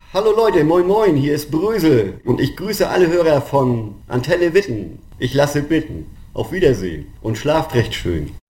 Hallo Leute, moin moin, hier ist Brösel und ich grüße alle Hörer von Antenne Witten. Ich lasse bitten. Auf Wiedersehen und schlaft recht schön.